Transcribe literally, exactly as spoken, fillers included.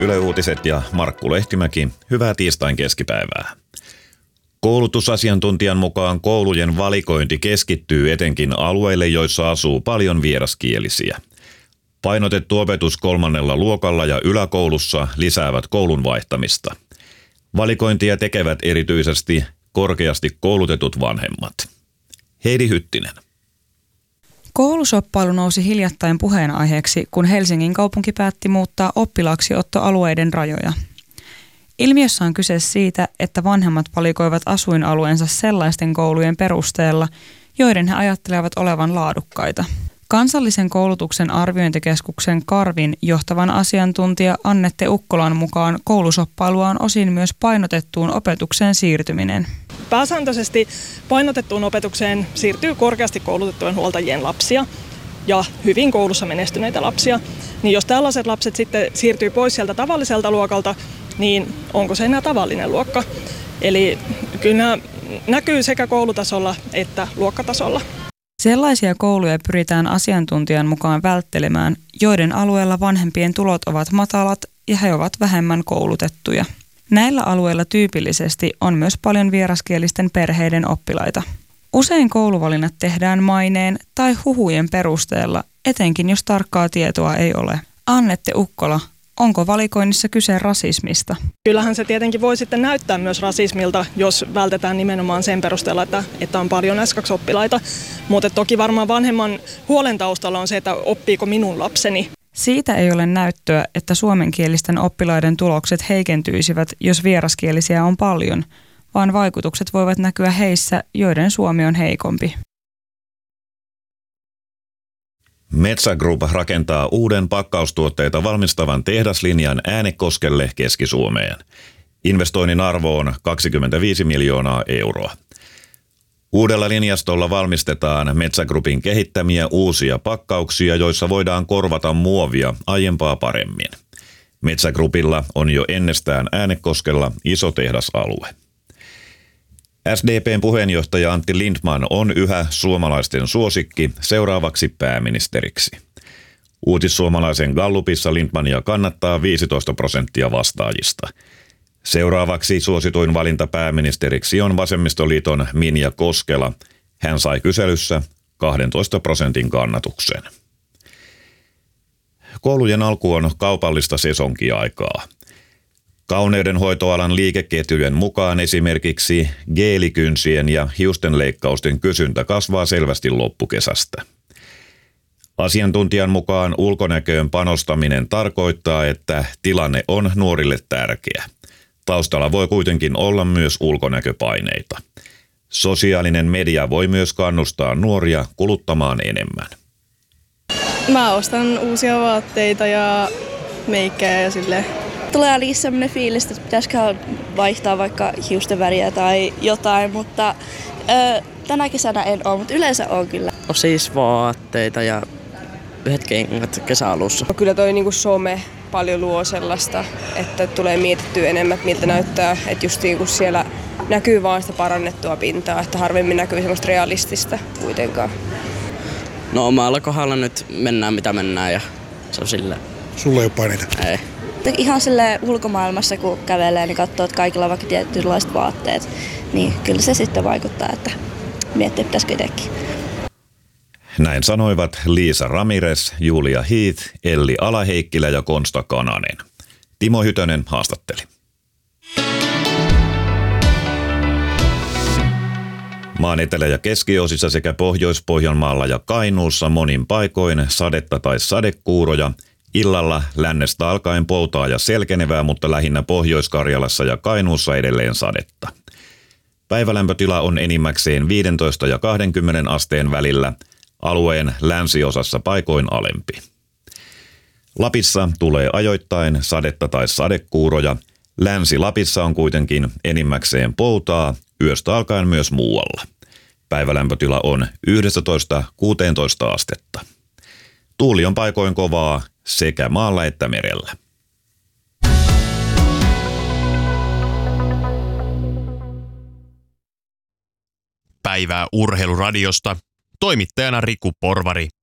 Yle Uutiset ja Markku Lehtimäki, hyvää tiistain keskipäivää. Koulutusasiantuntijan mukaan koulujen valikointi keskittyy etenkin alueille, joissa asuu paljon vieraskielisiä. Painotettu opetus kolmannella luokalla ja yläkoulussa lisäävät koulun vaihtamista. Valikointia tekevät erityisesti korkeasti koulutetut vanhemmat. Heidi Hyttinen. Koulusoppailu nousi hiljattain puheenaiheeksi, kun Helsingin kaupunki päätti muuttaa oppilaaksiottoalueiden rajoja. Ilmiössä on kyse siitä, että vanhemmat valikoivat asuinalueensa sellaisten koulujen perusteella, joiden he ajattelevat olevan laadukkaita. Kansallisen koulutuksen arviointikeskuksen Karvin johtavan asiantuntija Annette Ukkolan mukaan koulusoppailua on osin myös painotettuun opetukseen siirtyminen. Pääsääntöisesti painotettuun opetukseen siirtyy korkeasti koulutettujen huoltajien lapsia ja hyvin koulussa menestyneitä lapsia. Niin jos tällaiset lapset sitten siirtyy pois sieltä tavalliselta luokalta, niin onko se enää tavallinen luokka? Eli kyllä nämä näkyy sekä koulutasolla että luokkatasolla. Sellaisia kouluja pyritään asiantuntijan mukaan välttelemään, joiden alueella vanhempien tulot ovat matalat ja he ovat vähemmän koulutettuja. Näillä alueilla tyypillisesti on myös paljon vieraskielisten perheiden oppilaita. Usein kouluvalinnat tehdään maineen tai huhujen perusteella, etenkin jos tarkkaa tietoa ei ole. Annette Ukkola, onko valikoinnissa kyse rasismista? Kyllähän se tietenkin voi sitten näyttää myös rasismilta, jos vältetään nimenomaan sen perusteella, että, että on paljon äs kaksi-oppilaita. Mutta toki varmaan vanhemman huolen taustalla on se, että oppiiko minun lapseni. Siitä ei ole näyttöä, että suomenkielisten oppilaiden tulokset heikentyisivät, jos vieraskielisiä on paljon, vaan vaikutukset voivat näkyä heissä, joiden suomi on heikompi. Metsä Group rakentaa uuden pakkaustuotteita valmistavan tehdaslinjan Äänekoskelle Keski-Suomeen. Investoinnin arvo on kaksikymmentäviisi miljoonaa euroa. Uudella linjastolla valmistetaan Metsä Groupin kehittämiä uusia pakkauksia, joissa voidaan korvata muovia aiempaa paremmin. Metsä Groupilla on jo ennestään Äänekoskella iso tehdasalue. S D P:n puheenjohtaja Antti Lindtman on yhä suomalaisten suosikki seuraavaksi pääministeriksi. Uutissuomalaisen Gallupissa Lindtmania kannattaa viisitoista prosenttia vastaajista. Seuraavaksi suosituin valinta pääministeriksi on vasemmistoliiton Minja Koskela. Hän sai kyselyssä kahdentoista prosentin kannatuksen. Koulujen alku on kaupallista sesonkiaikaa. Kauneudenhoitoalan liikeketjujen mukaan esimerkiksi geelikynsien ja hiustenleikkausten kysyntä kasvaa selvästi loppukesästä. Asiantuntijan mukaan ulkonäköön panostaminen tarkoittaa, että tilanne on nuorille tärkeä. Taustalla voi kuitenkin olla myös ulkonäköpaineita. Sosiaalinen media voi myös kannustaa nuoria kuluttamaan enemmän. Mä ostan uusia vaatteita ja meikkejä ja silleen. Tulee ainakin sellainen fiilis, että pitäisikö vaihtaa vaikka hiusten väriä tai jotain, mutta ö, tänä kesänä en ole, mutta yleensä on kyllä. On siis vaatteita ja yhdet kengät kesäalussa. Kyllä toi niinku some paljon luo sellaista, että tulee mietittyä enemmän, että miltä näyttää, että just niin kuin siellä näkyy vaan sitä parannettua pintaa, että harvemmin näkyy semmoista realistista kuitenkaan. No omalla kohdalla nyt mennään mitä mennään ja se on silleen. Sulla ei ole paineita? Ei. Ihan silleen ulkomaailmassa kun kävelee, niin katsoo, että kaikilla on vaikka tietynlaiset vaatteet, niin kyllä se sitten vaikuttaa, että miettii, pitäisikö itsekin. Näin sanoivat Liisa Ramirez, Julia Heath, Elli Alaheikkilä ja Konsta Kananen. Timo Hytönen haastatteli. Maan etelä- ja keskiosissa sekä Pohjois-Pohjanmaalla ja Kainuussa monin paikoin sadetta tai sadekuuroja. Illalla lännestä alkaen poutaa ja selkenevää, mutta lähinnä Pohjois-Karjalassa ja Kainuussa edelleen sadetta. Päivälämpötila on enimmäkseen viisitoista ja kaksikymmentä asteen välillä, alueen länsiosassa paikoin alempi. Lapissa tulee ajoittain sadetta tai sadekuuroja. Länsi-Lapissa on kuitenkin enimmäkseen poutaa, yöstä alkaen myös muualla. Päivälämpötila on yksitoista kuusitoista astetta. Tuuli on paikoin kovaa sekä maalla että merellä. Päivää Urheiluradiosta. Toimittajana Riku Porvari.